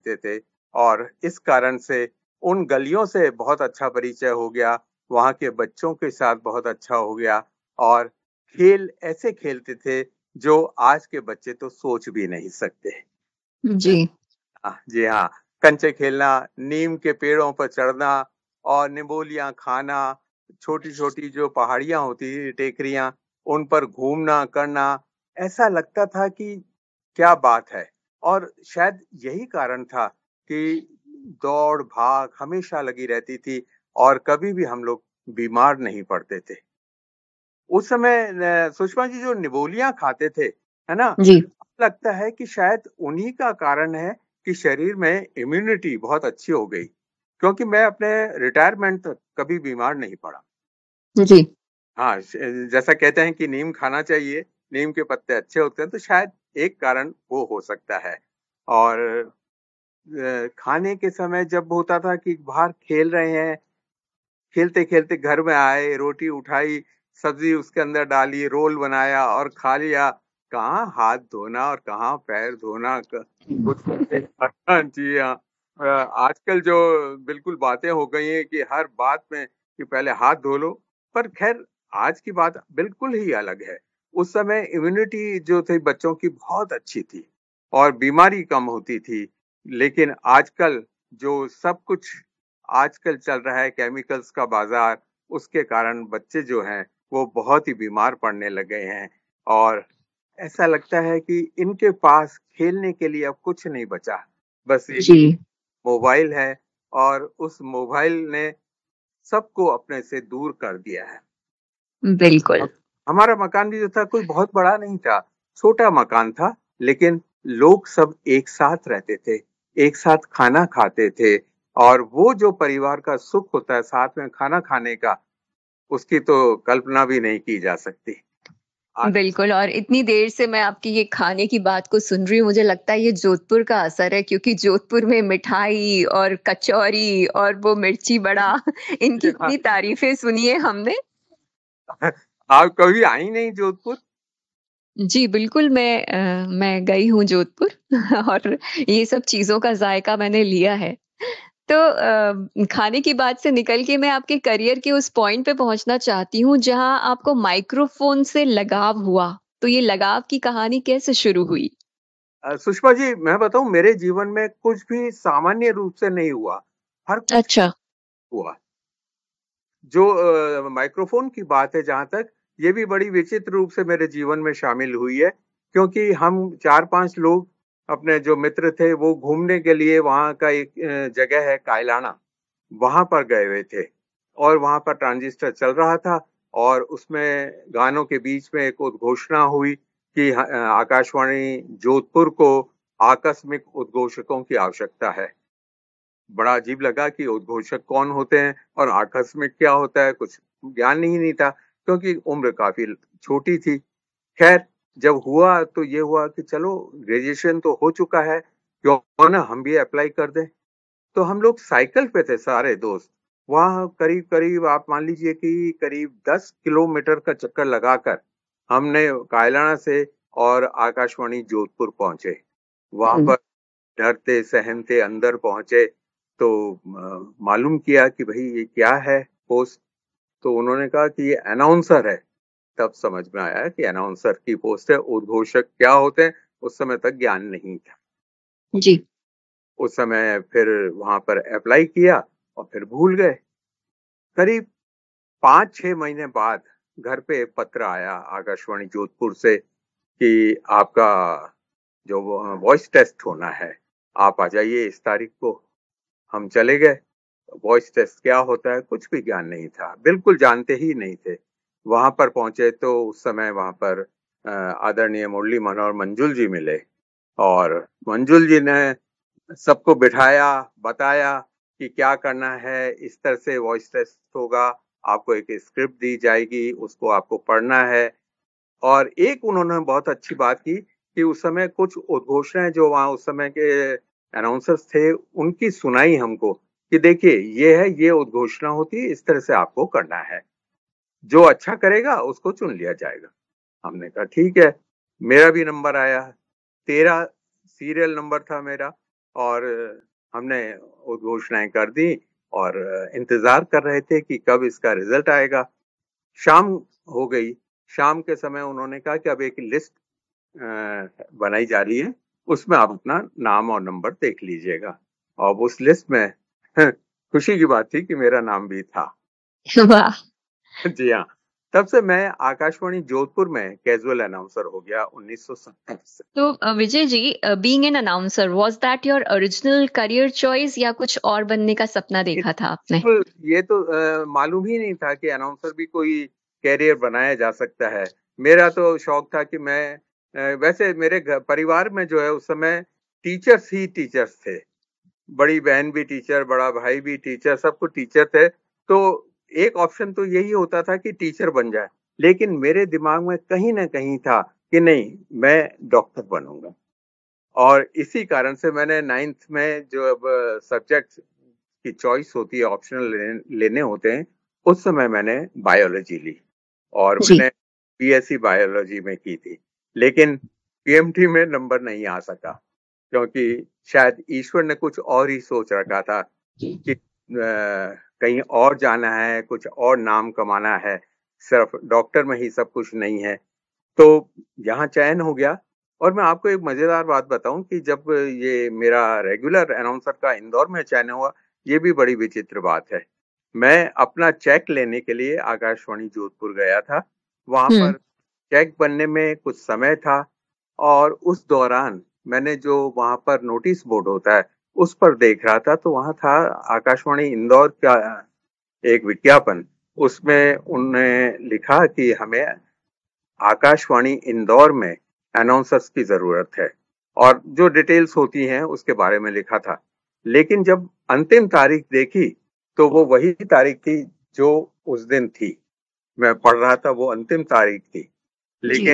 देखते थे और इस कारण से उन गलियों से बहुत अच्छा परिचय हो गया, वहाँ के बच्चों के साथ बहुत अच्छा हो गया और खेल ऐसे खेलते थे जो आज के बच्चे तो सोच भी नहीं सकते। जी। जी हाँ, कंचे खेलना, नीम के पेड़ों पर चढ़ना और निबोलियाँ खाना, छोटी-छोटी जो पहाड़ियाँ होती थी, टेकरियाँ, उन पर घूमना करना, ऐसा लगता था कि क्या बात है। और शायद यही कारण था कि दौड़-भाग हमेशा लगी रहती थी और कभी भी हम लोग बीमार नहीं पड़ते थे। उस समय सुषमा जी जो निबोलियाँ खाते थे, है ना? जी। लगता है कि शायद उन्हीं का कारण है कि शरीर में इम्यूनिटी बहुत अच्छी हो गई, क्योंकि मैं अपने रिटायरमेंट तक कभी बीमार नहीं पड़ा। जी। हाँ, जैसा कहते हैं कि नीम खाना चाहिए, नीम के पत्ते अच्छे होते हैं, तो शायद एक कारण वो हो सकता है। और खाने के समय जब होता था कि बाहर खेल रहे हैं, खेलते-खेलते घर में आए, रोटी उठाई, सब्जी उसके अंदर डाली, रोल बनाया और खा लिया। कहाँ हाथ धोना और कहाँ पैर धोना कुछ जी हाँ। आजकल जो बिल्कुल बातें हो गई हैं कि हर बात में कि पहले हाथ धो लो, पर खैर आज की बात बिल्कुल ही अलग है। उस समय इम्यूनिटी जो थी बच्चों की बहुत अच्छी थी और बीमारी कम होती थी। लेकिन आजकल जो सब कुछ आजकल चल रहा है केमिकल्स का बाजार, उसके कारण बच्चे जो हैं वो बहुत ही बीमार पड़ने लगे हैं और ऐसा लगता है कि इनके पास खेलने के लिए अब कुछ नहीं बचा, बस जी। यही मोबाइल है और उस मोबाइल ने सबको अपने से दूर कर दिया है। बिल्कुल। अब हमारा मकान भी जो था कोई बहुत बड़ा नहीं था, छोटा मकान था, लेकिन लोग सब एक साथ रहते थे, एक साथ खाना खाते थे और वो जो परिवार का सुख होता है साथ में खाना खाने का, उसकी तो कल्पना भी नहीं की जा सकती। आज बिल्कुल, और इतनी देर से मैं आपकी ये खाने की बात को सुन रही हूँ, मुझे लगता है ये जोधपुर का असर है, क्योंकि जोधपुर में मिठाई और कचौरी और वो मिर्ची बड़ा इनकी इतनी तारीफ़ें सुनी है हमने। आप कभी आई नहीं जोधपुर? जी, बिल्कुल मैं गई हूँ जोधपुर और ये सब चीज़ों का ज़ायका मैंने लिया है। तो खाने की बात से निकल के मैं आपके करियर के उस पॉइंट पे पहुँचना चाहती हूँ जहाँ आपको माइक्रोफ़ोन से लगाव हुआ। तो ये लगाव की कहानी कैसे शुरू हुई? सुषमा जी मैं बताऊं मेरे जीवन में कुछ भी सामान्य रूप से नहीं हुआ, हर कुछ अच्छा। हुआ। जो माइक्रोफोन की बात है जहां तक, ये भी बड़ी विचित्र रूप से मेरे जीवन में शामिल हुई है, क्योंकि हम 4-5 लोग अपने जो मित्र थे वो घूमने के लिए वहां का एक जगह है कायलाना, वहां पर गए हुए थे और वहां पर ट्रांजिस्टर चल रहा था और उसमें गानों के बीच में एक उद्घोषणा हुई कि आकाशवाणी जोधपुर को आकस्मिक उद्घोषकों की आवश्यकता है। बड़ा अजीब लगा कि उद्घोषक कौन होते हैं और आकस्मिक क्या होता है, कुछ ज्ञान ही नहीं था क्योंकि उम्र काफी छोटी थी। खैर, जब हुआ तो ये हुआ कि चलो ग्रेजुएशन तो हो चुका है, क्यों ना हम भी अप्लाई कर दें। तो हम लोग साइकिल पे थे सारे दोस्त। वहाँ करीब-करीब आप मान लीजिए कि करीब 10 किलोमीटर का चक्कर लगाकर हमने कायलाना से और आकाशवाणी जोधपुर पहुंचे। वहां हुँ। पर डरते सहमते अंदर पहुंचे तो मालूम किया कि भाई ये क्या है पोस्ट। तो उन्होंने कहा कि ये अनाउंसर है। तब समझ में आया कि अनाउंसर की पोस्ट है, उद्घोषक क्या होते हैं उस समय तक ज्ञान नहीं था। जी। उस समय फिर वहां पर अप्लाई किया और फिर भूल गए। करीब 5-6 महीने बाद घर पे एक पत्र आया आकाशवाणी जोधपुर से कि आपका जो वॉइस टेस्ट होना है, आप आ जाइए इस तारीख को। हम चले गए। वॉइस टेस्ट क्या होता है कुछ भी ज्ञान नहीं था, बिल्कुल जानते ही नहीं थे। वहां पर पहुंचे तो उस समय वहां पर आदरणीय मुरली मनोहर मंजुल जी मिले और मंजुल जी ने सबको बिठाया, बताया कि क्या करना है, इस तरह से वॉइस टेस्ट होगा, आपको एक स्क्रिप्ट दी जाएगी, उसको आपको पढ़ना है। और एक उन्होंने बहुत अच्छी बात की कि उस समय कुछ उद्घोषणाएं जो वहां उस समय के अनाउंसर्स थे उनकी सुनाई हमको कि देखिए ये है, ये उद्घोषणा होती है, इस तरह से आपको करना है, जो अच्छा करेगा उसको चुन लिया जाएगा। हमने कहा ठीक है। मेरा भी नंबर आया, 13 सीरियल नंबर था मेरा और हमने उद्घोषणाएं कर दी और इंतजार कर रहे थे कि कब इसका रिजल्ट आएगा। शाम हो गई। शाम के समय उन्होंने कहा कि अब एक लिस्ट बनाई जा रही है, उसमें आप अपना नाम और नंबर देख लीजिएगा। और उस लिस्ट में खुशी की बात थी कि मेरा नाम भी था। वाह! जी हाँ, तब से मैं आकाशवाणी जोधपुर में कैजुअल अनाउंसर हो गया 1970 से। तो Vijay ji, being an announcer, was that your original career choice या कुछ और बनने का सपना देखा था आपने? बिल्कुल, ये तो मालूम ही नहीं था कि अनाउंसर भी कोई कैरियर बनाया जा सकता है। मेरा तो शौक था कि मैं वैसे मेरे परिवार में जो है उस समय टीचर्स ही टीचर्स थे। बड़ी बहन भी टीचर, बड़ा भाई भी टीचर, सब कुछ टीचर थे। तो एक ऑप्शन तो यही होता था कि टीचर बन जाए। लेकिन मेरे दिमाग में कहीं न कहीं था कि नहीं, मैं डॉक्टर बनूँगा। और इसी कारण से मैंने 9th में जो अब सब्जेक्ट की चॉइस होती है, ऑप्शनल लेने होते हैं, उस समय मैंने बायोलॉजी ली और जी। मैंने बीएससी बायोलॉजी में की थी। लेकिन पीएमटी में नंबर नहीं आ सका, क्योंकि शायद ईश्वर ने कुछ और ही सोच रखा था कि कहीं और जाना है, कुछ और नाम कमाना है, सिर्फ डॉक्टर में ही सब कुछ नहीं है। तो यहाँ चयन हो गया। और मैं आपको एक मजेदार बात बताऊं कि जब ये मेरा रेगुलर अनाउंसर का इंदौर में चयन हुआ, ये भी बड़ी विचित्र बात है। मैं अपना चेक लेने के लिए आकाशवाणी जोधपुर गया था। वहां हुँ। पर चेक बनने में कुछ समय था और उस दौरान मैंने जो वहां पर नोटिस बोर्ड होता है उस पर देख रहा था, तो वहां था आकाशवाणी इंदौर का एक विज्ञापन। उसमें उन्होंने लिखा कि हमें आकाशवाणी इंदौर में अनाउंसर्स की जरूरत है और जो डिटेल्स होती हैं उसके बारे में लिखा था। लेकिन जब अंतिम तारीख देखी तो वो वही तारीख थी जो उस दिन थी। मैं पढ़ रहा था, वो अंतिम तारीख थी। जी। लेकिन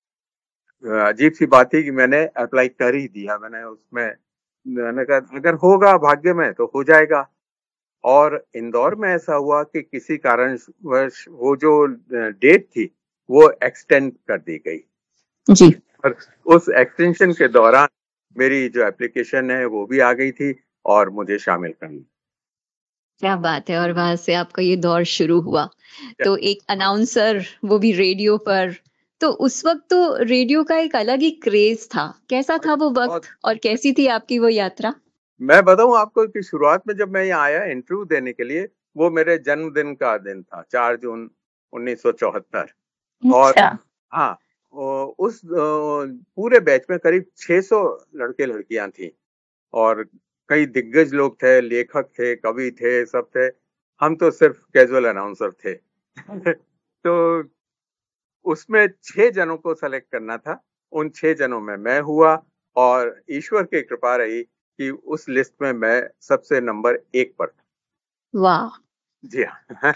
अजीब सी बात थी कि मैंने अप्लाई कर ही दिया। मैंने कहा अगर होगा भाग्य में तो हो जाएगा। और इंदौर में ऐसा हुआ कि किसी कारणवश वो जो डेट थी वो एक्सटेंड कर दी गई। जी। और उस एक्सटेंशन के दौरान मेरी जो एप्लीकेशन है वो भी आ गई थी और मुझे शामिल कर लिया। क्या बात है! और वहाँ से आपका ये दौर शुरू हुआ। तो एक अनाउंसर, वो भी रेडियो पर, तो उस वक़्त तो रेडियो का एक अलग ही क्रेज़ था। कैसा था वो बहुत। वक़्त और कैसी थी आपकी वो यात्रा? मैं बताऊं आपको कि शुरुआत में जब मैं यहाँ आया इंटरव्यू देने के लिए, वो मेरे जन्मदिन का दिन था, 4 जून 1974। और अच्छा। हाँ, उस पूरे बैच में करीब 600 लड़के लड़कियां थी और कई दिग्गज लोग थे, लेखक थे, कवि थे, सब थे। हम तो सिर्फ कैजुअल अनाउंसर थे। तो उसमें 6 जनों को सेलेक्ट करना था। उन 6 जनों में मैं हुआ और ईश्वर की कृपा रही कि उस लिस्ट में मैं सबसे नंबर 1 पर था। वाह! जी हाँ।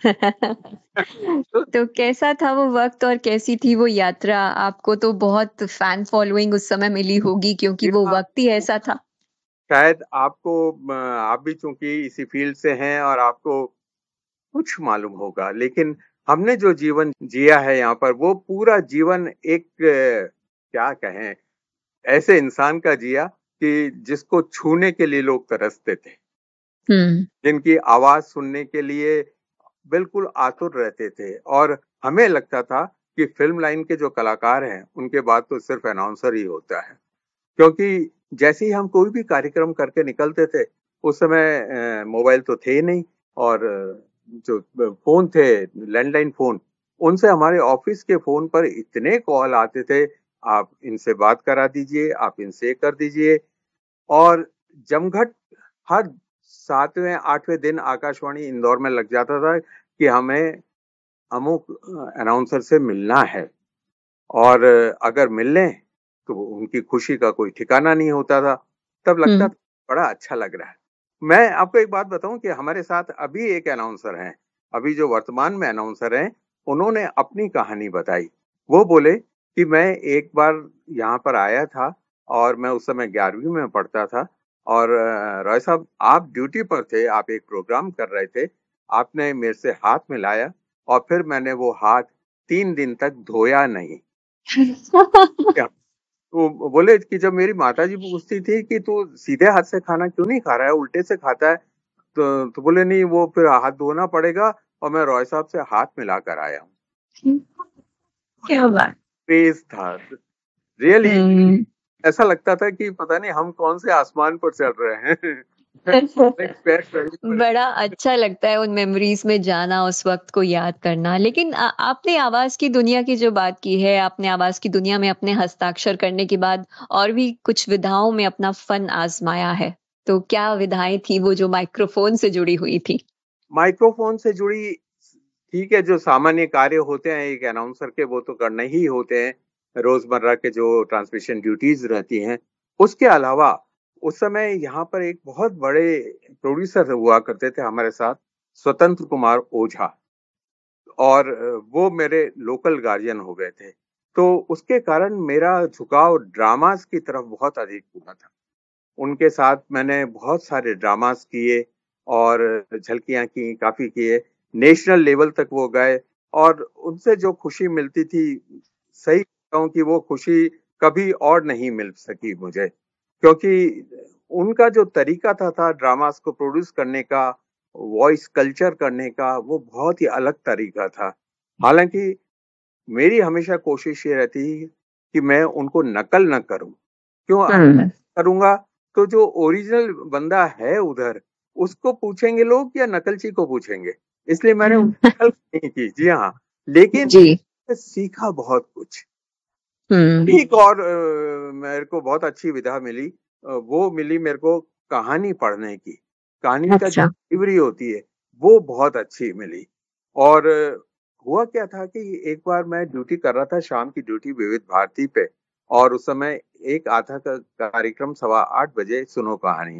तो तो कैसा था वो वक़्त और कैसी थी वो यात्रा? आपको तो बहुत फैन फॉलोइंग उस समय मिली होगी क्योंकि जी वो हाँ, वक़्त ही ऐसा था। शायद आपको आप भी चूंकि इसी फील्ड से हैं और आपको कुछ मालूम होगा, लेकिन हमने जो जीवन जिया है यहाँ पर वो पूरा जीवन एक क्या कहें, ऐसे इंसान का जिया कि जिसको छूने के लिए लोग तरसते थे, हुँ। जिनकी आवाज सुनने के लिए बिल्कुल आतुर रहते थे। और हमें लगता था कि फिल्म लाइन के जो कलाकार हैं उनके बाद तो सिर्फ अनाउंसर ही होता है, क्योंकि जैसे ही हम कोई भी कार्यक्रम करके निकलते थे, उस समय मोबाइल तो थे ही नहीं और जो फोन थे, लैंडलाइन फोन, उनसे हमारे ऑफिस के फोन पर इतने कॉल आते थे, आप इनसे बात करा दीजिए, आप इनसे कर दीजिए। और जमघट हर 7वें 8वें दिन आकाशवाणी इंदौर में लग जाता था कि हमें अमुक अनाउंसर से मिलना है। और अगर मिल लें तो उनकी खुशी का कोई ठिकाना नहीं होता था। तब लगता हुँ। था बड़ा अच्छा लग रहा है। मैं आपको एक बात बताऊं कि हमारे साथ अभी एक अनाउंसर हैं, अभी जो वर्तमान में अनाउंसर हैं, उन्होंने अपनी कहानी बताई। वो बोले कि मैं एक बार यहाँ पर आया था और मैं उस समय 11वीं में पढ़ता था और रॉय साहब आप ड्यूटी पर थे, आप एक प्रोग्राम कर रहे थे, आपने मेरे से हाथ मिलाया और फिर मैंने वो हाथ 3 दिन तक धोया नहीं। क्या तो बोले कि जब मेरी माताजी पूछती थी कि तू सीधे हाथ से खाना क्यों नहीं खा रहा है, उल्टे से खाता है, तो बोले नहीं, वो फिर हाथ धोना पड़ेगा, और मैं रॉय साहब से हाथ मिला कर आया हूँ। क्या बात। क्रेज था रियली। हम्म। ऐसा लगता था कि पता नहीं हम कौन से आसमान पर चल रहे हैं। बड़ा अच्छा लगता है उन मेमोरीज में जाना, उस वक्त को याद करना। लेकिन आपने आवाज की दुनिया की जो बात की है, आपने आवाज की दुनिया में अपने हस्ताक्षर करने के बाद और भी कुछ विधाओं में अपना फन आजमाया है, तो क्या विधाएं थी वो जो माइक्रोफोन से जुड़ी हुई थी? माइक्रोफोन से जुड़ी, ठीक है, जो सामान्य कार्य होते हैं एक अनाउंसर के, वो तो करने ही होते हैं, रोजमर्रा के जो ट्रांसमिशन ड्यूटीज रहती हैं। उसके अलावा उस समय यहाँ पर एक बहुत बड़े प्रोड्यूसर हुआ करते थे हमारे साथ, स्वतंत्र कुमार ओझा, और वो मेरे लोकल गार्जियन हो गए थे। तो उसके कारण मेरा झुकाव ड्रामास की तरफ बहुत अधिक हुआ था। उनके साथ मैंने बहुत सारे ड्रामास किए और झलकियां की, काफी किए, नेशनल लेवल तक वो गए, और उनसे जो खुशी मिलती थी, सही कहूं कि वो खुशी कभी और नहीं मिल सकी मुझे, क्योंकि उनका जो तरीका था ड्रामास को प्रोड्यूस करने का, वॉइस कल्चर करने का, वो बहुत ही अलग तरीका था। हालांकि मेरी हमेशा कोशिश ये रहती है कि मैं उनको नकल न करूं। क्यों करूंगा? तो जो ओरिजिनल बंदा है उधर, उसको पूछेंगे लोग या नकलची को पूछेंगे? इसलिए मैंने नकल नहीं की। जी हाँ, लेकिन जी। सीखा बहुत कुछ। हम्म। एक और मेरे को बहुत अच्छी विधा मिली, वो मिली मेरे को कहानी पढ़ने की। कहानी का जो अच्छा। डिलीवरी होती है, वो बहुत अच्छी मिली। और हुआ क्या था कि एक बार मैं ड्यूटी कर रहा था, शाम की ड्यूटी विविध भारती पे, और उस समय एक आता था कार्यक्रम 8:15 बजे, सुनो कहानी।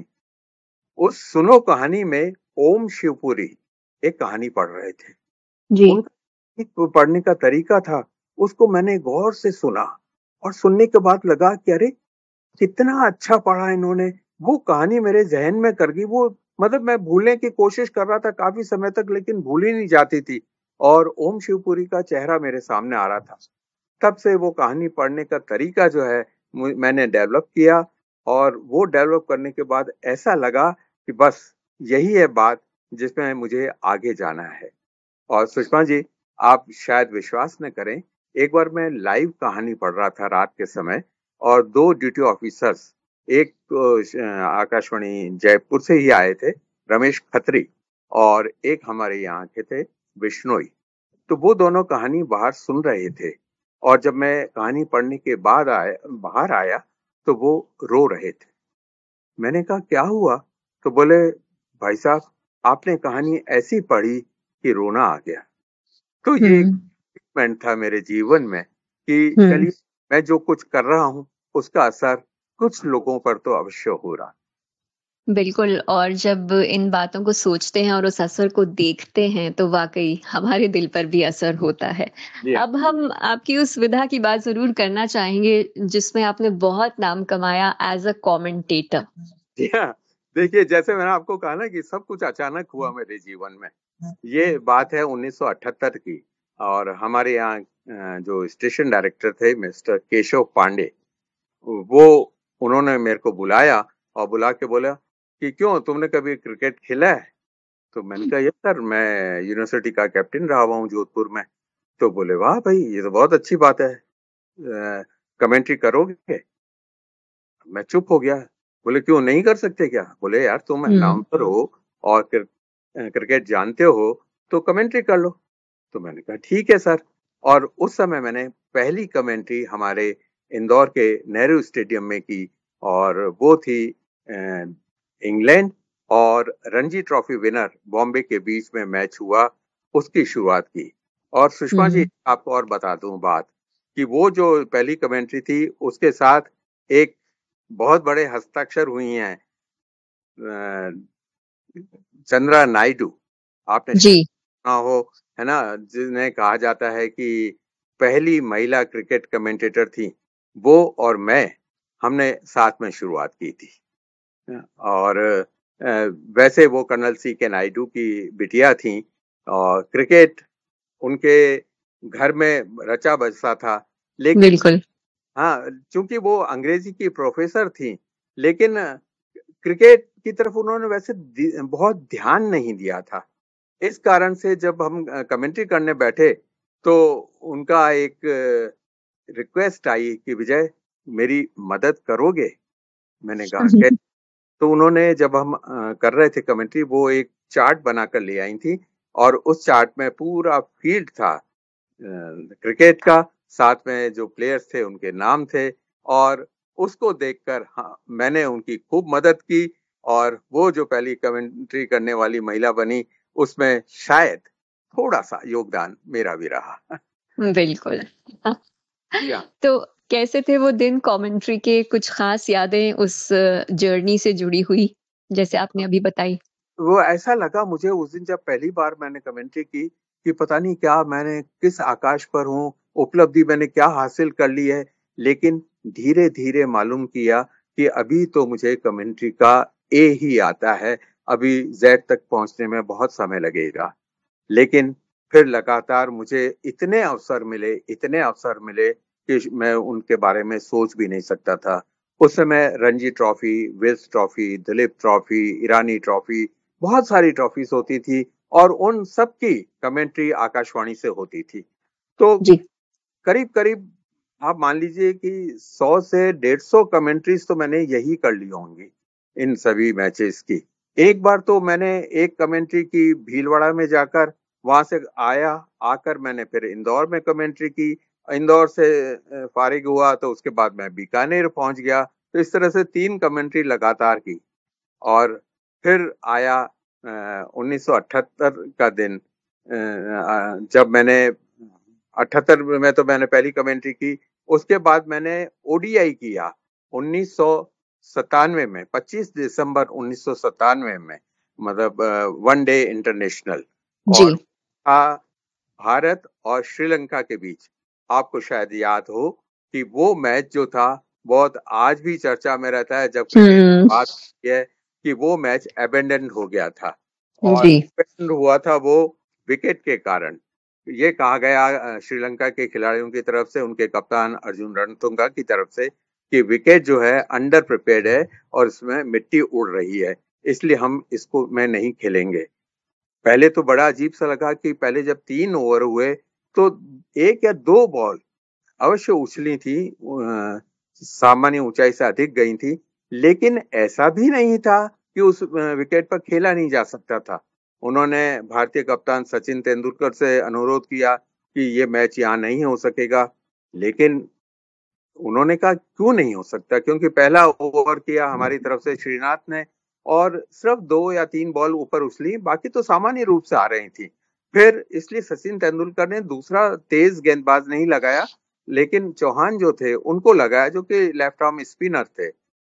उस सुनो कहानी में ओम शिवपुरी एक कहानी पढ़ रहे थे। जी। उनका एक पढ़ने का तरीका था, उसको मैंने गौर से सुना, और सुनने के बाद लगा कि अरे कितना अच्छा पढ़ा इन्होंने। वो कहानी मेरे जहन में कर गई, वो मतलब मैं भूलने की कोशिश कर रहा था काफी समय तक, लेकिन भूल ही नहीं जाती थी, और ओम शिवपुरी का चेहरा मेरे सामने आ रहा था। तब से वो कहानी पढ़ने का तरीका जो है मैंने डेवलप किया, और वो डेवलप करने के बाद ऐसा लगा कि बस यही है बात जिसमें मुझे आगे जाना है। और सुषमा जी, आप शायद विश्वास न करें, एक बार मैं लाइव कहानी पढ़ रहा था रात के समय, और दो ड्यूटी ऑफिसर्स, एक तो आकाशवाणी जयपुर से ही आए थे, रमेश खत्री, और एक हमारे यहाँ के थे, बिश्नोई। तो वो दोनों कहानी बाहर सुन रहे थे, और जब मैं कहानी पढ़ने के बाद बाहर आया, तो वो रो रहे थे। मैंने कहा क्या हुआ? तो बोले भाई साहब, आपने कहानी ऐसी पढ़ी कि रोना आ गया। तो ये एक हम्म। मोमेंट था मेरे जीवन में कि हम्म। चलिए, मैं जो कुछ कर रहा हूँ उसका असर कुछ लोगों पर तो अवश्य हो रहा। बिल्कुल, और जब इन बातों को सोचते हैं और उस असर को देखते हैं, तो वाक़ई हमारे दिल पर भी असर होता है। जी हाँ। अब हम आपकी उस विधा की बात ज़रूर करना चाहेंगे, जिसमें आपने बहुत नाम कमाया एज़ अ कमेंटेटर। जी हाँ, देखिए, जैसे मैंने आपको कहा ना कि सब कुछ अचानक हुआ मेरे जीवन में। ये बात है 1978 की, और हमारे यहाँ जो स्टेशन डायरेक्टर थे मिस्टर केशव पांडे, वो उन्होंने मेरे को बुलाया, और बुला के बोला कि क्यों, तुमने कभी क्रिकेट खेला है? तो मैंने कहा यस सर, मैं यूनिवर्सिटी का कैप्टन रहा हुआ हूँ जोधपुर में। तो बोले वाह भाई, ये तो बहुत अच्छी बात है, कमेंट्री करोगे? मैं चुप हो गया। बोले क्यों, नहीं कर सकते क्या? बोले यार, तुम हुँ। अनाउंसर हो और क्रिकेट जानते हो, तो कमेंट्री कर लो। तो मैंने कहा ठीक है सर। और उस समय मैंने पहली कमेंट्री हमारे इंदौर के नेहरू स्टेडियम में की, और वो थी इंग्लैंड और रणजी ट्रॉफी विनर बॉम्बे के बीच में मैच हुआ, उसकी शुरुआत की। और सुषमा जी, हुँ। आपको और बता दूं बात, कि वो जो पहली कमेंट्री थी उसके साथ एक बहुत बड़े हस्ताक्षर हुई हैं चंद्रा नायडू, आपने जी। सुना हो, है ना, जिन्हें कहा जाता है कि पहली महिला क्रिकेट कमेंटेटर थी। वो और मैं, हमने साथ में शुरुआत की थी। और वैसे वो कर्नल सी के नायडू की बिटिया थी, और क्रिकेट उनके घर में रचा बसा था, लेकिन बिल्कुल। हाँ, चूंकि वो अंग्रेजी की प्रोफेसर थी, लेकिन क्रिकेट की तरफ उन्होंने वैसे बहुत ध्यान नहीं दिया था। इस कारण से जब हम कमेंट्री करने बैठे, तो उनका एक रिक्वेस्ट आई कि विजय, मेरी मदद करोगे? मैंने कहा कैसे? तो उन्होंने, जब हम कर रहे थे कमेंट्री, वो एक चार्ट बनाकर ले आई थी, और उस चार्ट में पूरा फील्ड था क्रिकेट का, साथ में जो प्लेयर्स थे उनके नाम थे, और उसको देखकर हाँ, मैंने उनकी खूब मदद की, और वो जो पहली कमेंट्री करने वाली महिला बनी, उसमें शायद थोड़ा सा योगदान मेरा भी रहा। बिल्कुल। या तो कैसे थे वो दिन कमेंट्री के? कुछ खास यादें उस जर्नी से जुड़ी हुई, जैसे आपने अभी बताई? वो ऐसा लगा मुझे उस दिन, जब पहली बार मैंने कमेंट्री की, कि पता नहीं क्या मैंने किस आकाश पर हूँ, उपलब्धि मैंने क्या हासिल कर ली है। लेकिन धीरे धीरे मालूम किया कि अभी तो मुझे कमेंट्री का ए ही आता है, अभी जेड तक पहुंचने में बहुत समय लगेगा। लेकिन फिर लगातार मुझे इतने अवसर मिले कि मैं उनके बारे में सोच भी नहीं सकता था। उस समय Ranji trophy, Wills trophy, Dilip trophy, ईरानी ट्रॉफी, बहुत सारी ट्रॉफीज होती थी, और उन सब की कमेंट्री आकाशवाणी से होती थी। तो जी। करीब करीब आप मान लीजिए कि 100 से 150 कमेंट्रीज तो मैंने यही कर ली होंगी, इन सभी मैचेस की। एक बार तो मैंने एक कमेंट्री की भीलवाड़ा में जाकर, वहां से आकर मैंने फिर इंदौर में कमेंट्री की। इंदौर से फारिग हुआ तो उसके बाद मैं बीकानेर पहुंच गया। तो इस तरह से 3 कमेंट्री लगातार की। और फिर आया 1978 का दिन, जब मैंने 78 में तो मैंने पहली कमेंट्री की। उसके बाद मैंने ओडीआई किया 1997 में, 25 दिसंबर 1997 में, मतलब वन डे इंटरनेशनल। जी। और था भारत और श्रीलंका के बीच। आपको शायद याद हो कि वो मैच जो था, बहुत आज भी चर्चा में रहता है जब क्रिकेट की हुँ। बात होती है, कि वो मैच अबेंडन हो गया था। और जी। अबेंडन हुआ था वो विकेट के कारण। ये कहा गया श्रीलंका के खिलाड़ियों की तरफ से, उनके कप्तान अर्जुन रणतुंगा की तरफ से, कि विकेट जो है अंडर प्रिपेयर्ड है, और इसमें मिट्टी उड़ रही है, इसलिए हम इसको में नहीं खेलेंगे। पहले तो बड़ा अजीब सा लगा कि पहले जब 3 ओवर हुए, तो 1 या 2 बॉल अवश्य उछली थी, सामान्य ऊंचाई से अधिक गई थी, लेकिन ऐसा भी नहीं था कि उस विकेट पर खेला नहीं जा सकता था। उन्होंने भारतीय कप्तान सचिन तेंदुलकर से अनुरोध किया कि ये मैच यहाँ नहीं हो सकेगा, लेकिन उन्होंने कहा क्यों नहीं हो सकता, क्योंकि पहला ओवर किया हमारी तरफ से श्रीनाथ ने, और सिर्फ 2 या 3 बॉल ऊपर उछली, बाकी तो सामान्य रूप से आ रही थी। फिर इसलिए सचिन तेंदुलकर ने दूसरा तेज गेंदबाज नहीं लगाया, लेकिन चौहान जो थे उनको लगाया, जो कि लेफ्ट आर्म स्पिनर थे।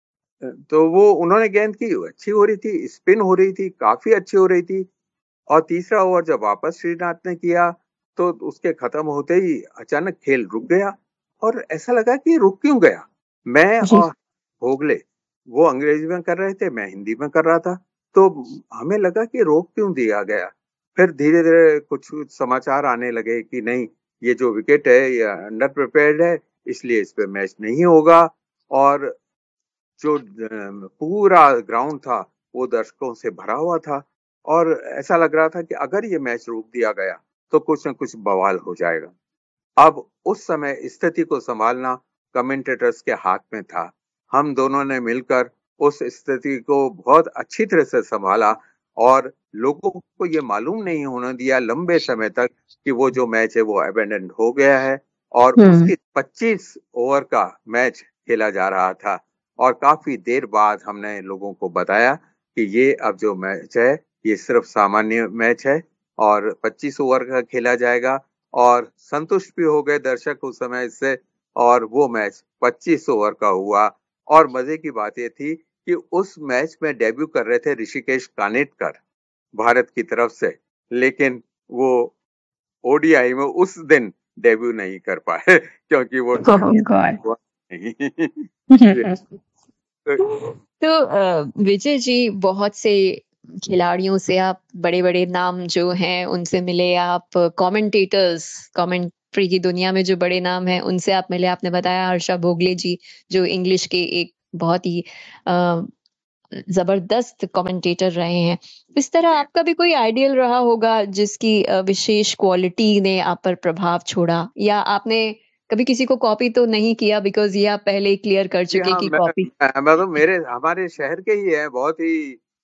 तो वो उन्होंने गेंद की, अच्छी हो रही थी, स्पिन हो रही थी, काफी अच्छी हो रही थी। और तीसरा ओवर जब वापस श्रीनाथ ने किया, तो उसके खत्म होते ही अचानक खेल रुक गया, और ऐसा लगा कि रुक क्यों गया। मैं जी। और भोगले, वो अंग्रेजी में कर रहे थे, मैं हिंदी में कर रहा था। तो हमें लगा कि रोक क्यों दिया गया। फिर धीरे धीरे कुछ समाचार आने लगे कि नहीं, ये जो विकेट है ये अंडर प्रिपेयर्ड है, इसलिए इस पे मैच नहीं होगा। और जो पूरा ग्राउंड था वो दर्शकों से भरा हुआ था, और ऐसा लग रहा था कि अगर ये मैच रोक दिया गया तो कुछ न कुछ बवाल हो जाएगा। अब उस समय स्थिति को संभालना कमेंटेटर्स के हाथ में था। हम दोनों ने मिलकर उस स्थिति को बहुत अच्छी तरह से संभाला, और लोगों को ये मालूम नहीं होने दिया लंबे समय तक कि वो जो मैच है वो अबेंडन हो गया है, और हुँ। उसकी 25 ओवर का मैच खेला जा रहा था। और काफी देर बाद हमने लोगों को बताया कि ये अब जो मैच है ये सिर्फ सामान्य मैच है, और 25 ओवर का खेला जाएगा। और संतुष्ट भी हो गए दर्शक उस समय इससे, और वो मैच 25 ओवर का हुआ। और मजे की बात ये थी कि उस मैच में डेब्यू कर रहे थे ऋषिकेश कानेटकर भारत की तरफ से, लेकिन वो ओडीआई में उस दिन डेब्यू नहीं कर पाए क्योंकि वो ओह गॉड! हुआ नहीं। तो विजय जी, बहुत से खिलाड़ियों से आप, बड़े-बड़े नाम जो हैं उनसे मिले आप, कमेंटेटर्स, कमेंट कमेंट्री की दुनिया में जो बड़े नाम हैं उनसे आप मिले। आपने बताया हर्षा भोगले जी जो इंग्लिश के एक बहुत ही जबरदस्त कमेंटेटर रहे हैं। इस तरह आपका भी कोई आइडियल रहा होगा जिसकी विशेष क्वालिटी ने आप पर प्रभाव छोड़ा, या आपने कभी किसी को कॉपी तो नहीं किया बिकॉज़ ये आप पहले ही क्लियर कर जी चुके हाँ, कि मैं कॉपी। मैं तो मेरे हमारे शहर के ही है, बहुत ही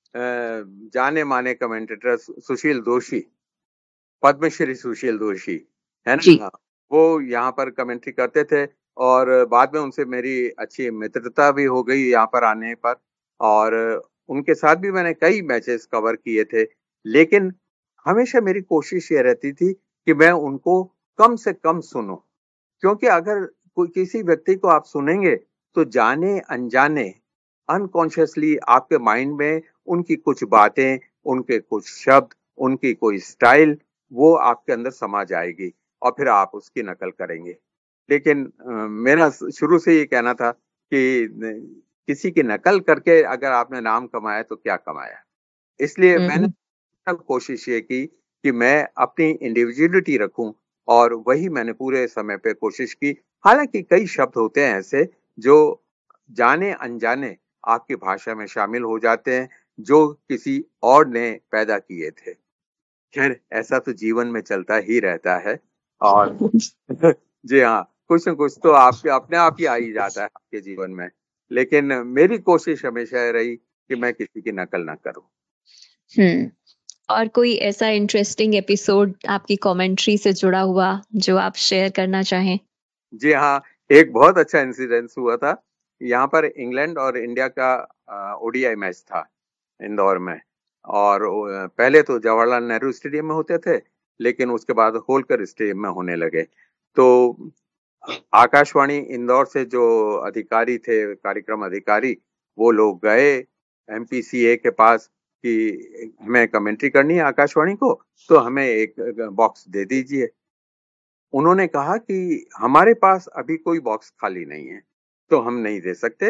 जाने माने कमेंटेटर सुशील दोषी, पद्मश्री सुशील दोषी, है जी। ना? वो यहाँ पर कमेंट्री करते थे और बाद में उनसे मेरी अच्छी मित्रता भी हो गई यहाँ पर आने पर, और उनके साथ भी मैंने कई मैचेस कवर किए थे। लेकिन हमेशा मेरी कोशिश ये रहती थी कि मैं उनको कम से कम सुनूं, क्योंकि अगर कोई किसी व्यक्ति को आप सुनेंगे तो जाने अनजाने अनकॉन्शियसली आपके माइंड में उनकी कुछ बातें, उनके कुछ शब्द, उनकी कोई स्टाइल वो आपके अंदर समा जाएगी और फिर आप उसकी नकल करेंगे। लेकिन मेरा शुरू से ये कहना था कि किसी की नकल करके अगर आपने नाम कमाया तो क्या कमाया। इसलिए हुँ, मैंने हुँ। कोशिश ये की कि मैं अपनी इंडिविजुअलिटी रखूं, और वही मैंने पूरे समय पे कोशिश की। हालांकि कई शब्द होते हैं ऐसे जो जाने अनजाने आपकी भाषा में शामिल हो जाते हैं, जो किसी और ने पैदा किए थे। खैर, ऐसा तो जीवन में चलता ही रहता है, और जी हाँ, कुछ न कुछ तो आपके अपने आप ही आ ही जाता है आपके जीवन में। लेकिन मेरी कोशिश हमेशा रही कि मैं किसी की नकल ना करूं। हुँ। और कोई ऐसा इंटरेस्टिंग एपिसोड आपकी कमेंट्री से जुड़ा हुआ जो आप शेयर करना चाहें? जी हाँ, एक बहुत अच्छा इंसिडेंस हुआ था। यहाँ पर इंग्लैंड और इंडिया का ओडीआई मैच था इंदौर में, और पहले तो जवाहरलाल नेहरू स्टेडियम में होते थे, लेकिन उसके बाद होलकर स्टेडियम में होने लगे। तो आकाशवाणी इंदौर से जो अधिकारी थे, कार्यक्रम अधिकारी, वो लोग गए एमपीसीए के पास कि हमें कमेंट्री करनी है आकाशवाणी को, तो हमें एक बॉक्स दे दीजिए। उन्होंने कहा कि हमारे पास अभी कोई बॉक्स खाली नहीं है, तो हम नहीं दे सकते,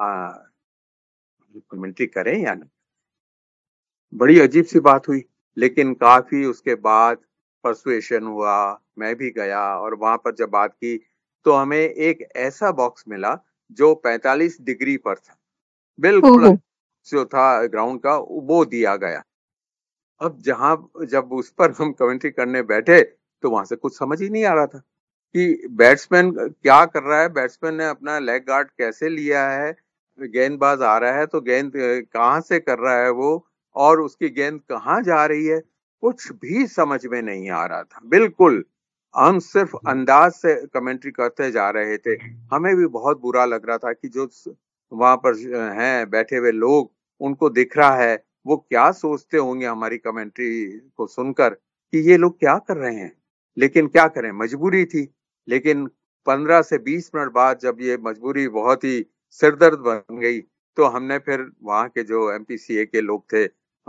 कमेंट्री करें या नहीं। बड़ी अजीब सी बात हुई, लेकिन काफी उसके बाद परसुएशन हुआ, मैं भी गया और वहां पर जब बात की तो हमें एक ऐसा बॉक्स मिला जो 45 डिग्री पर था, बिल्कुल ओह! जो था ग्राउंड का वो दिया गया। अब जब उस पर हम कमेंट्री करने बैठे तो वहां से कुछ समझ ही नहीं आ रहा था कि बैट्समैन क्या कर रहा है, बैट्समैन ने अपना लेग गार्ड कैसे लिया है, गेंदबाज आ रहा है तो गेंद कहाँ से कर रहा है वो, और उसकी गेंद कहाँ जा रही है, कुछ भी समझ में नहीं आ रहा था। बिल्कुल हम सिर्फ अंदाज से कमेंट्री करते जा रहे थे। हमें भी बहुत बुरा लग रहा था कि जो वहां पर हैं बैठे हुए लोग, उनको दिख रहा है वो क्या सोचते होंगे हमारी कमेंट्री को सुनकर कि ये लोग क्या कर रहे हैं। लेकिन क्या करें, मजबूरी थी। लेकिन 15 से 20 मिनट बाद जब ये मजबूरी बहुत ही सिरदर्द बन गई, तो हमने फिर वहां के जो एमपीसीए के लोग थे,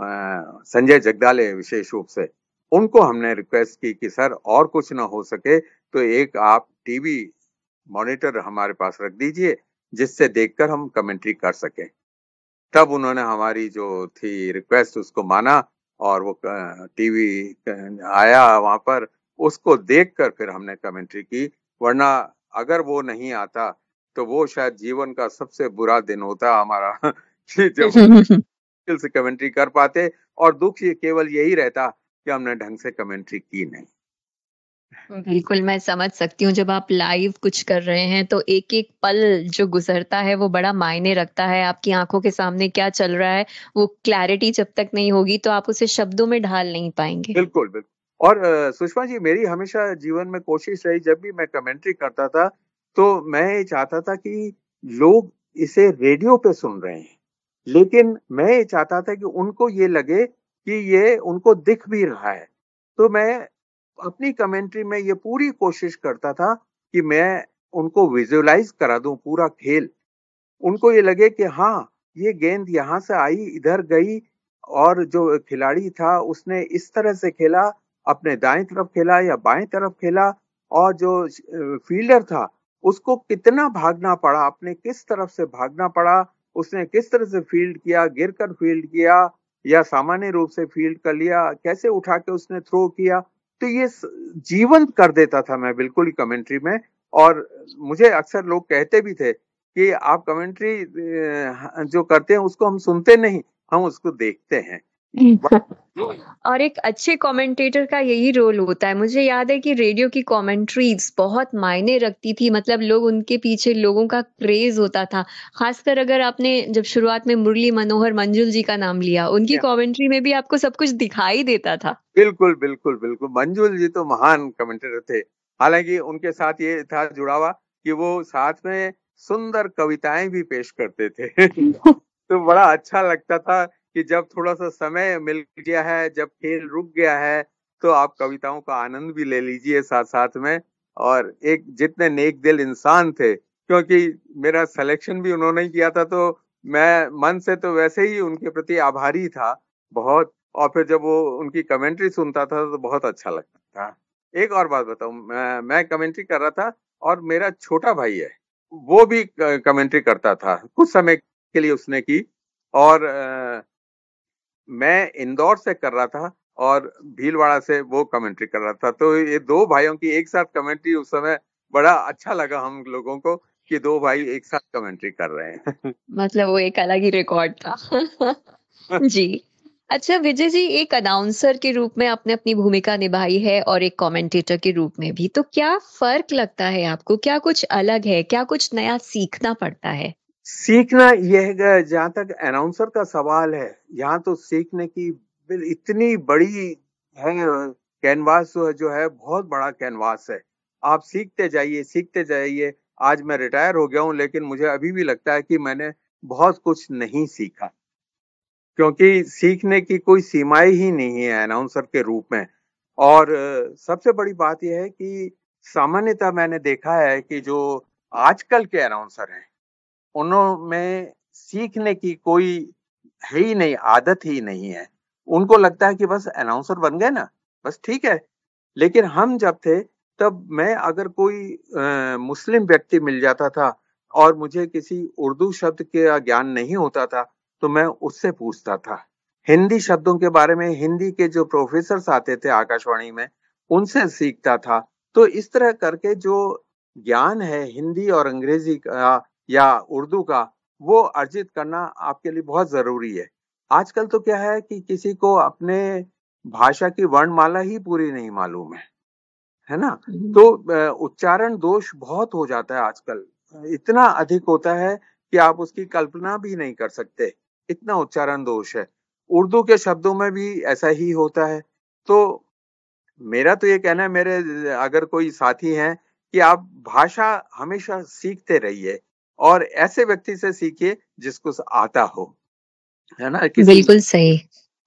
संजय जगदाले विशेष रूप से, उनको हमने रिक्वेस्ट की कि सर और कुछ ना हो सके तो एक आप टीवी मॉनिटर हमारे पास रख दीजिए जिससे देखकर हम कमेंट्री कर सकें। तब उन्होंने हमारी जो थी रिक्वेस्ट उसको माना, और वो टीवी आया वहां पर, उसको देखकर फिर हमने कमेंट्री की। वरना अगर वो नहीं आता तो वो शायद जीवन का सबसे बुरा दिन होता हमारा कि जब मुश्किल से कमेंट्री कर पाते, और दुख ये केवल यही रहता कि हमने ढंग से कमेंट्री की नहीं। बिल्कुल, मैं समझ सकती हूँ जब आप लाइव कुछ कर रहे हैं तो एक-एक पल जो गुज़रता है वो बड़ा मायने रखता है। आपकी आँखों के सामने क्या चल रहा है, वो क्लैरिटी जब तक नहीं होगी तो आप उसे शब्दों में ढाल नहीं पाएँगे। बिल्कुल, बिल्कुल। और सुषमा जी, मेरी हमेशा जीवन में कोशिश रही, जब भी मैं कमेंट्री करता था, तो मैं ये चाहता था कि लोग इसे रेडियो पे सुन रहे हैं। लेकिन मैं ये चाहता था कि उनको ये लगे कि ये उनको दिख भी रहा है। तो मैं अपनी कमेंट्री में ये पूरी कोशिश करता था कि मैं उनको विजुअलाइज़ करा दूँ पूरा खेल। उनको ये लगे कि हाँ, ये गेंद यहाँ से आई, इधर गई, और जो खिलाड़ी था उसने इस तरह से खेला, अपने दाएं तरफ खेला या बाएं तरफ खेला, और जो फील्डर था उसको कितना भागना पड़ा, अपने किस तरफ से भागना पड़ा, उसने किस तरह से फील्ड किया, गिरकर फील्ड किया या सामान्य रूप से फील्ड कर लिया, कैसे उठा के उसने थ्रो किया। तो ये जीवंत कर देता था मैं बिल्कुल ही कमेंट्री में। और मुझे अक्सर लोग कहते भी थे कि आप कमेंट्री जो करते हैं उसको हम सुनते नहीं, हम उसको देखते हैं। और एक अच्छे कमेंटेटर का यही रोल होता है। मुझे याद है कि रेडियो की कमेंट्रीज बहुत मायने रखती थी, मतलब लोग उनके पीछे, लोगों का क्रेज होता था। खासकर अगर आपने जब शुरुआत में मुरली मनोहर मंजुल जी का नाम लिया, उनकी कमेंट्री में भी आपको सब कुछ दिखाई देता था। बिल्कुल बिल्कुल बिल्कुल, मंजुल जी तो महान कमेंटेटर थे। हालांकि उनके साथ ये था जुड़ा हुआ कि वो साथ में सुंदर कविताएं भी पेश करते थे। तो बड़ा अच्छा लगता था कि जब थोड़ा सा समय मिल गया है, जब खेल रुक गया है, तो आप कविताओं का आनंद भी ले लीजिए साथ साथ में। और एक जितने नेक दिल इंसान थे, क्योंकि मेरा सिलेक्शन भी उन्होंने ही किया था, तो मैं मन से तो वैसे ही उनके प्रति आभारी था बहुत। और फिर जब वो उनकी कमेंट्री सुनता था तो बहुत अच्छा लगता था। एक और बात बताऊं, मैं कमेंट्री कर रहा था और मेरा छोटा भाई है, वो भी कमेंट्री करता था, कुछ समय के लिए उसने की। और मैं इंदौर से कर रहा था और भीलवाड़ा से वो कमेंट्री कर रहा था। तो ये दो भाइयों की एक साथ कमेंट्री उस समय बड़ा अच्छा लगा हम लोगों को कि दो भाई एक साथ कमेंट्री कर रहे हैं। मतलब वो एक अलग ही रिकॉर्ड था। जी। अच्छा विजय जी, एक अनाउंसर के रूप में आपने अपनी भूमिका निभाई है और एक कमेंटेटर के रूप में भी, तो क्या फर्क लगता है आपको? क्या कुछ अलग है? क्या कुछ नया सीखना पड़ता है? सीखना यह है, जहां तक अनाउंसर का सवाल है, यहाँ तो सीखने की इतनी बड़ी है, कैनवास जो है बहुत बड़ा कैनवास है। आप सीखते जाइए सीखते जाइए। आज मैं रिटायर हो गया हूँ, लेकिन मुझे अभी भी लगता है कि मैंने बहुत कुछ नहीं सीखा, क्योंकि सीखने की कोई सीमाएं ही नहीं है अनाउंसर के रूप में। और सबसे बड़ी बात यह है कि सामान्यतः मैंने देखा है कि जो आजकल के अनाउंसर हैं, उनमें सीखने की कोई है ही नहीं, आदत ही नहीं है। उनको लगता है कि बस अनाउंसर बन गए ना, बस ठीक है। लेकिन हम जब थे, तब मैं अगर कोई मुस्लिम व्यक्ति मिल जाता था और मुझे किसी उर्दू शब्द के ज्ञान नहीं होता था, तो मैं उससे पूछता था। हिंदी शब्दों के बारे में हिंदी के जो प्रोफेसर आते थे आकाशवाणी में, उनसे सीखता था। तो इस तरह करके जो ज्ञान है हिंदी और अंग्रेजी का या उर्दू का, वो अर्जित करना आपके लिए बहुत जरूरी है। आजकल तो क्या है कि किसी को अपने भाषा की वर्णमाला ही पूरी नहीं मालूम है ना? तो उच्चारण दोष बहुत हो जाता है आजकल, इतना अधिक होता है कि आप उसकी कल्पना भी नहीं कर सकते, इतना उच्चारण दोष है। उर्दू के शब्दों में भी ऐसा ही होता है। तो मेरा तो ये कहना है, मेरे अगर कोई साथी हैं, कि आप भाषा हमेशा सीखते रहिए और ऐसे व्यक्ति से सीखिए जिसको आता हो, है ना? किसी बिल्कुल सही।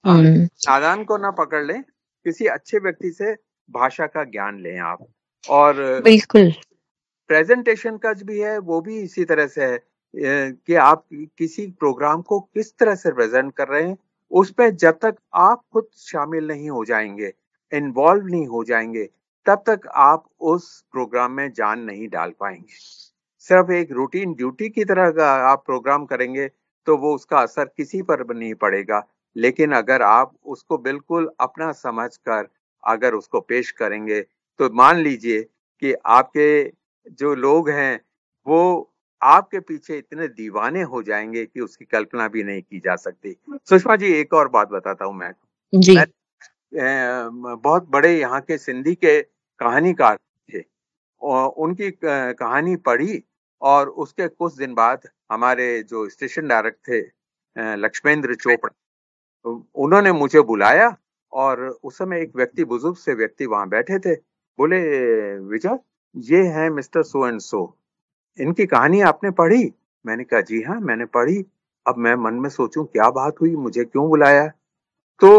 नादान को ना पकड़ लें, किसी अच्छे व्यक्ति से भाषा का ज्ञान लें आप। और बिल्कुल। प्रेजेंटेशन का भी है, वो भी इसी तरह से है कि आप किसी प्रोग्राम को किस तरह से प्रेजेंट कर रहे हैं, उस पे जब तक आप खुद शामिल नहीं हो जाएंगे, इन्वॉल्व नहीं हो जाएंगे, तब तक आप उस प्रोग्राम में जान नहीं डाल पाएंगे। सिर्फ एक रूटीन ड्यूटी की तरह का आप प्रोग्राम करेंगे तो वो उसका असर किसी पर भी नहीं पड़ेगा। लेकिन अगर आप उसको बिल्कुल अपना समझकर अगर उसको पेश करेंगे, तो मान लीजिए कि आपके जो लोग हैं, वो आपके पीछे इतने दीवाने हो जाएंगे कि उसकी कल्पना भी नहीं की जा सकती। सुषमा जी, एक और बात बताता हूँ जी। मैं बहुत बड़े यहाँ के सिंधी के कहानीकार थे, और उनकी कहानी पढ़ी। और उसके कुछ दिन बाद हमारे जो स्टेशन डायरेक्टर थे, लक्ष्मेंद्र चोपड़ा, उन्होंने मुझे बुलाया। और उस समय एक व्यक्ति, बुजुर्ग से व्यक्ति वहां बैठे थे। बोले, विजय, ये है मिस्टर सो एंड सो, इनकी कहानी आपने पढ़ी? मैंने कहा, जी हाँ मैंने पढ़ी। अब मैं मन में सोचूं क्या बात हुई, मुझे क्यों बुलाया। तो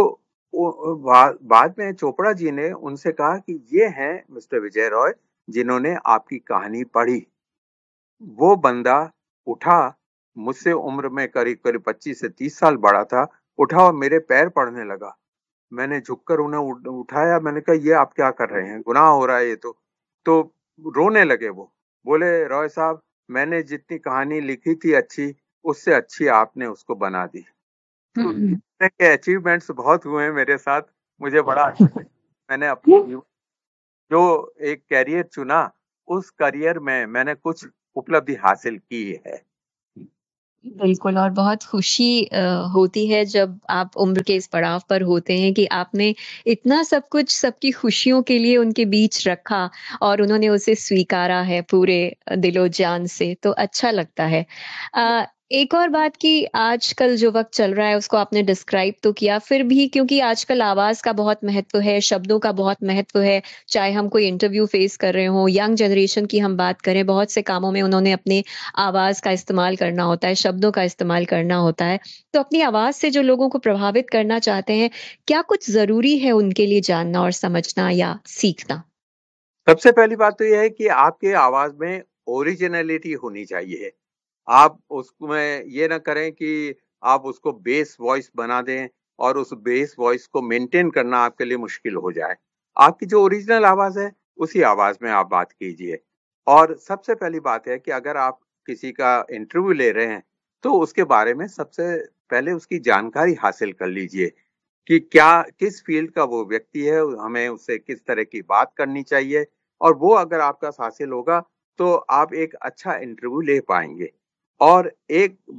बाद में चोपड़ा जी ने उनसे कहा कि ये हैं मिस्टर विजय रॉय, जिन्होंने आपकी कहानी पढ़ी। वो बंदा उठा, मुझसे उम्र में करीब करीब 25 से 30 साल बड़ा था, उठा और मेरे पैर पड़ने लगा। मैंने झुककर उन्हें उठाया। मैंने कहा, ये आप क्या कर रहे हैं, गुनाह हो रहा है ये तो रोने लगे वो। बोले, रॉय साहब, मैंने जितनी कहानी लिखी थी अच्छी, उससे अच्छी आपने उसको बना दी। तो अचीवमेंट्स बहुत हुए हैं मेरे साथ, मुझे बड़ा अच्छा मैंने अपने जो एक करियर चुना, उस करियर में मैंने कुछ उपलब्धि हासिल की है। बिल्कुल और बहुत खुशी होती है जब आप उम्र के इस पड़ाव पर होते हैं कि आपने इतना सब कुछ सबकी खुशियों के लिए उनके बीच रखा और उन्होंने उसे स्वीकारा है पूरे दिलो-जान से, तो अच्छा लगता है। एक और बात कि आजकल जो वक़्त चल रहा है उसको आपने डिस्क्राइब तो किया, फिर भी क्योंकि आजकल आवाज़ का बहुत महत्व है, शब्दों का बहुत महत्व है, चाहे हम कोई इंटरव्यू फेस कर रहे हों, यंग जनरेशन की हम बात करें, बहुत से कामों में उन्होंने अपने आवाज़ का इस्तेमाल करना होता है, शब्दों का इस्तेमाल करना होता है। तो अपनी आवाज़ से जो लोगों को प्रभावित करना चाहते हैं, क्या कुछ ज़रूरी है उनके लिए जानना और समझना या सीखना? सबसे पहली बात तो ये है कि आपकी आवाज़ में ओरिजिनैलिटी होनी चाहिए। आप उसमें ये ना करें कि आप उसको बेस वॉइस बना दें और उस बेस वॉइस को मेंटेन करना आपके लिए मुश्किल हो जाए। आपकी जो ओरिजिनल आवाज़ है, उसी आवाज़ में आप बात कीजिए। और सबसे पहली बात है कि अगर आप किसी का इंटरव्यू ले रहे हैं, तो उसके बारे में सबसे पहले उसकी जानकारी हासिल कर लीजिए कि किस फ़ील्ड का वो व्यक्ति है, हमें उससे किस तरह की बात करनी चाहिए और वो अगर आपका हासिल होगा, तो आप एक अच्छा इंटरव्यू ले पाएँगे। और एक